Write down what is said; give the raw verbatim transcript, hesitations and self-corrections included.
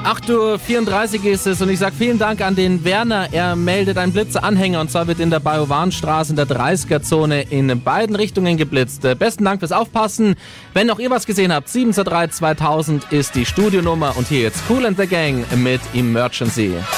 acht Uhr vierunddreißig ist es und ich sage vielen Dank an den Werner. Er meldet einen Blitzeranhänger und zwar wird in der Bajowarenstraße in der dreißiger-Zone in beiden Richtungen geblitzt. Besten Dank fürs Aufpassen. Wenn auch ihr was gesehen habt, sieben zwei drei zweitausend ist die Studionummer und hier jetzt Kool and the Gang mit Emergency.